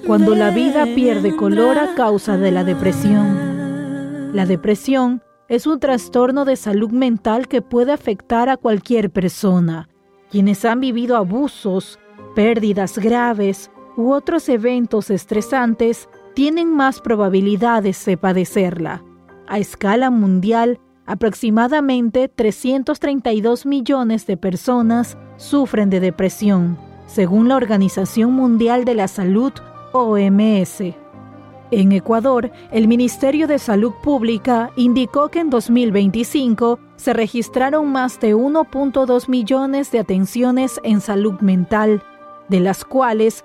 cuando la vida pierde color a causa de la depresión. La depresión es un trastorno de salud mental que puede afectar a cualquier persona. Quienes han vivido abusos, pérdidas graves u otros eventos estresantes tienen más probabilidades de padecerla. A escala mundial, aproximadamente 332 millones de personas sufren de depresión, según la Organización Mundial de la Salud, OMS. En Ecuador, el Ministerio de Salud Pública indicó que en 2025 se registraron más de 1.2 millones de atenciones en salud mental, de las cuales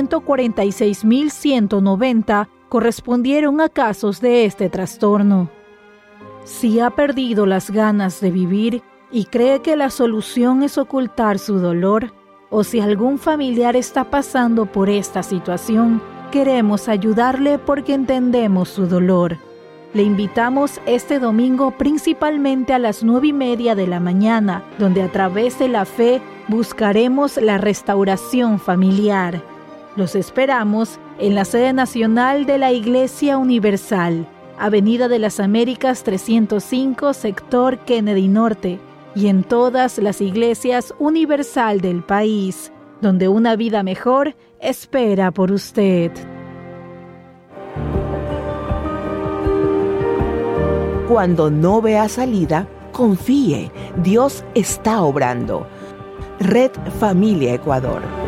146.190 correspondieron a casos de este trastorno. Si ha perdido las ganas de vivir y cree que la solución es ocultar su dolor, o si algún familiar está pasando por esta situación, queremos ayudarle porque entendemos su dolor. Le invitamos este domingo principalmente a las 9:30 de la mañana, donde a través de la fe buscaremos la restauración familiar. Los esperamos en la sede nacional de la Iglesia Universal, Avenida de las Américas 305, sector Kennedy Norte, y en todas las iglesias universal del país, donde una vida mejor espera por usted. Cuando no vea salida, confíe, Dios está obrando. Red Familia Ecuador.